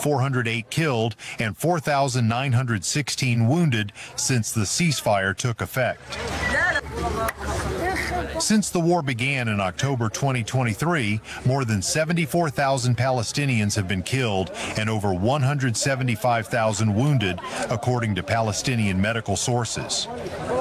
408 killed and 4,916 wounded since the ceasefire took effect. Since the war began in October 2023, more than 74,000 Palestinians have been killed and over 175,000 wounded, according to Palestinian medical sources.